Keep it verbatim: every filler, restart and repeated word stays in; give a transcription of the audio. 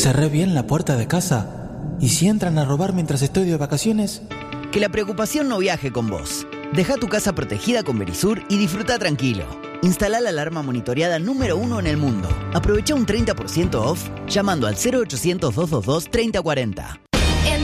¿Cerré bien la puerta de casa? ¿Y si entran a robar mientras estoy de vacaciones? Que la preocupación no viaje con vos. Deja tu casa protegida con Verisur y disfruta tranquilo. Instala la alarma monitoreada número uno en el mundo. Aprovecha un treinta por ciento off llamando al cero ochocientos, doscientos veintidós, treinta cuarenta.